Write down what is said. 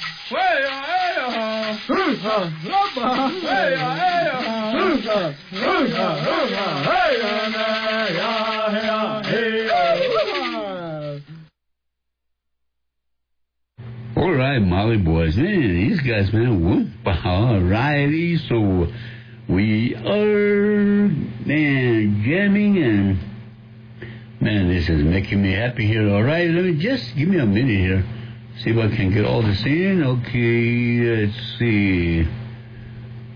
All right, Molly boys, man, these guys, man, whoop, all righty, so we are, man, jamming, and, man, this is making me happy here. All right, let me just, give me a minute here, see if I can get all this in. Okay, let's see.